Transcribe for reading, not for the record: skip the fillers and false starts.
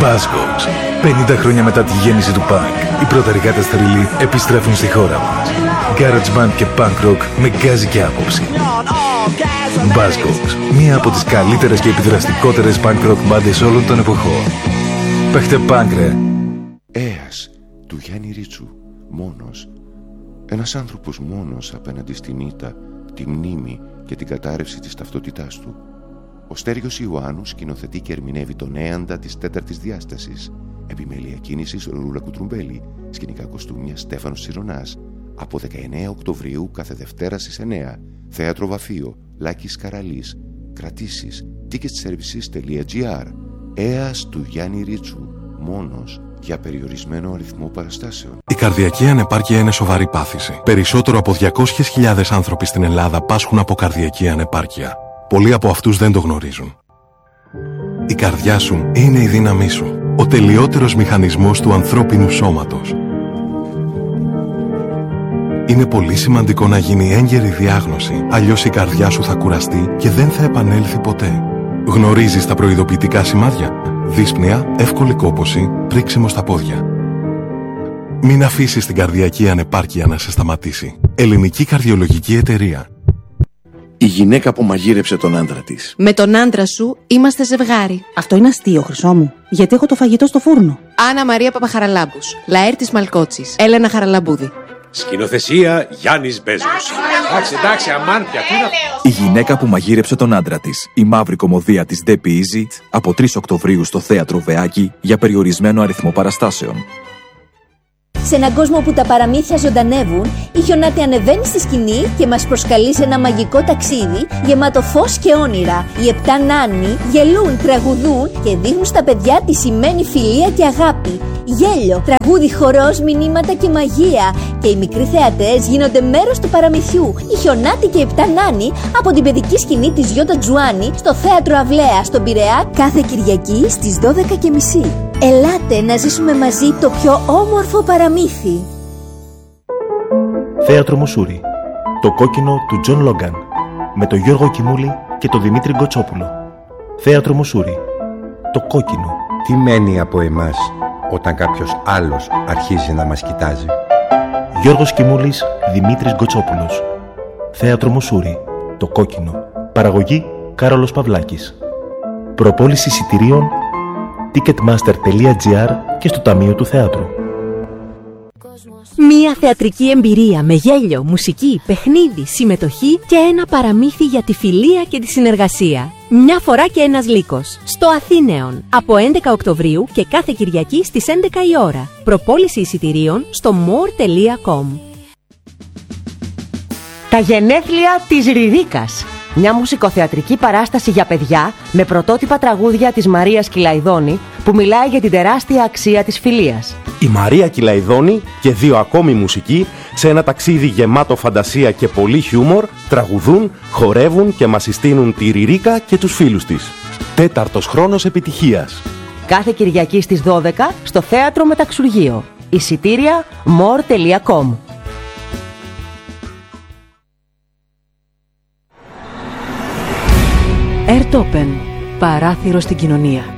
Buzzcocks. 50 χρόνια μετά τη γέννηση του punk, οι πρωταρικάτες θρύλοι επιστρέφουν στη χώρα μας. Garage band και punk rock με γκάζι και άποψη. Buzzcocks, μία από τις καλύτερες και επιδραστικότερες punk rock μπάντες όλων των εποχών. Παίχτε punk, ρε. Έας του Γιάννη Ρίτσου, μόνος. Ένας άνθρωπος μόνος απέναντι στην ήττα, τη μνήμη και την κατάρρευση της ταυτότητάς του. Ο Στέργιος Ιωάννου σκηνοθετεί και ερμηνεύει τον Έαντα της τέταρτης διάστασης. Επιμέλεια κίνησης Ρούλα Κουτρουμπέλη. Σκηνικά κοστούμια Στέφανος Τσιρονάς. Από 19 Οκτωβρίου κάθε Δευτέρα στις 9. Θέατρο Βαφείο, Λάκης Καραλής. Κρατήσεις ticketservices.gr. Έας του Γιάννη Ρίτσου, μόνος, για περιορισμένο αριθμό παραστάσεων. Η καρδιακή ανεπάρκεια είναι σοβαρή πάθηση. Περισσότερο από 200.000 άνθρωποι στην Ελλάδα πάσχουν από καρδιακή ανεπάρκεια. Πολλοί από αυτούς δεν το γνωρίζουν. Η καρδιά σου είναι η δύναμή σου. Ο τελειότερος μηχανισμός του ανθρώπινου σώματος. Είναι πολύ σημαντικό να γίνει έγκαιρη διάγνωση, αλλιώς η καρδιά σου θα κουραστεί και δεν θα επανέλθει ποτέ. Γνωρίζεις τα προειδοποιητικά σημάδια? Δύσπνοια, εύκολη κόπωση, πρίξιμο στα πόδια. Μην αφήσεις την καρδιακή ανεπάρκεια να σε σταματήσει. Ελληνική Καρδιολογική Εταιρεία. Η γυναίκα που μαγείρεψε τον άντρα της. Με τον άντρα σου είμαστε ζευγάρι. Αυτό είναι αστείο, Χρυσό μου. Γιατί έχω το φαγητό στο φούρνο. Άννα Μαρία Παπαχαραλάμπους. Λαέρτης Μαλκότσης. Έλενα Χαραλαμπούδη. Σκηνοθεσία Γιάννης Μπέζος. Εντάξει, αμάν πια. Η γυναίκα που μαγείρεψε τον άντρα της. Η μαύρη κωμωδία της Debbie Easy από 3 Οκτωβρίου στο Θέατρο Βεάκη για περιορισμένο αριθμό παραστάσεων. Σε έναν κόσμο που τα παραμύθια ζωντανεύουν, η Χιονάτη ανεβαίνει στη σκηνή και μας προσκαλεί σε ένα μαγικό ταξίδι γεμάτο φως και όνειρα. Οι 7 νάνοι γελούν, τραγουδούν και δείχνουν στα παιδιά τι σημαίνει φιλία και αγάπη. Γέλιο, τραγούδι, χορός, μηνύματα και μαγεία. Και οι μικροί θεατές γίνονται μέρος του παραμυθιού. Η Χιονάτη και οι 7 νάνοι από την παιδική σκηνή της Γιώτα Τζουάνι στο Θέατρο Αυλαία στον Πειραιά κάθε Κυριακή στις 12:30. Ελάτε να ζήσουμε μαζί το πιο όμορφο παραμύθι. Θέατρο Μουσούρι. Το κόκκινο του Τζον Λόγκαν. Με τον Γιώργο Κιμούλη και τον Δημήτρη Γκοτσόπουλο. Θέατρο Μουσούρι. Το κόκκινο. Τι μένει από εμάς όταν κάποιος άλλος αρχίζει να μας κοιτάζει? Γιώργος Κιμούλης, Δημήτρης Γκοτσόπουλος. Θέατρο Μουσούρι. Το κόκκινο. Παραγωγή Κάρολος Παυλάκης. Προπόληση εισιτηρίων ticketmaster.gr και στο Ταμείο του Θεάτρου. Μία θεατρική εμπειρία με γέλιο, μουσική, παιχνίδι, συμμετοχή και ένα παραμύθι για τη φιλία και τη συνεργασία. Μια φορά και ένας λύκος. Στο Αθήνεον. Από 11 Οκτωβρίου και κάθε Κυριακή στις 11 η ώρα. Προπόληση εισιτηρίων στο more.com. Τα γενέθλια της Ριρίκας. Μια μουσικοθεατρική παράσταση για παιδιά με πρωτότυπα τραγούδια της Μαρίας Κιλαϊδόνη που μιλάει για την τεράστια αξία της φιλίας. Η Μαρία Κιλαϊδόνη και 2 ακόμη μουσικοί σε ένα ταξίδι γεμάτο φαντασία και πολύ χιούμορ τραγουδούν, χορεύουν και μας συστήνουν τη Ριρίκα και τους φίλους της. 4ος χρόνος επιτυχίας. Κάθε Κυριακή στις 12 στο Θέατρο Μεταξουργείο. Εισιτήρια more.com. Airtopen. Παράθυρο στην κοινωνία.